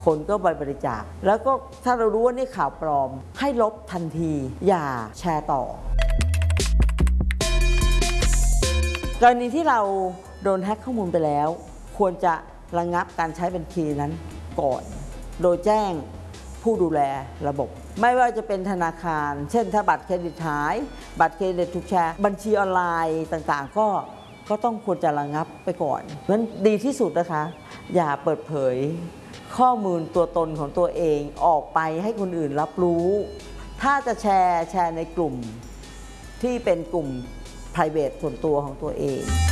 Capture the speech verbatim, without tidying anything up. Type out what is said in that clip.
คนก็ไปบริจาคแล้วก็ถ้าเรารู้ว่านี่ข่าวปลอมให้ลบทันทีอย่าแชร์ต่อกรณีที่เราโดนแฮ็กข้อมูลไปแล้วควรจะระงับการใช้บัญชีนั้นก่อนโดยแจ้งผู้ดูแลระบบไม่ว่าจะเป็นธนาคารเช่นถ้าบัตรเครดิตหายบัตรเครดิตถูกแชร์บัญชีออนไลน์ต่างๆก็ก็ต้องควรจะระงับไปก่อนเพราะฉะนั้นดีที่สุดนะคะอย่าเปิดเผยข้อมูลตัวตนของตัวเองออกไปให้คนอื่นรับรู้ถ้าจะแชร์แชร์ในกลุ่มที่เป็นกลุ่ม private ส่วนตัวของตัวเอง